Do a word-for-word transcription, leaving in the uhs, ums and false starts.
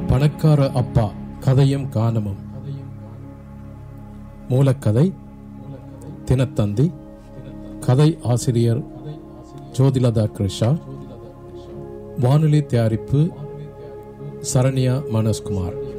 பணக்கார அப்பா கதையும் கானமும். மூலக்கதை தினத்தந்தி. கதை ஆசிரியர் ஜோதிலதா கிருஷா. வானொலி தயாரிப்பு சரண்யா மனோஜ்குமார்.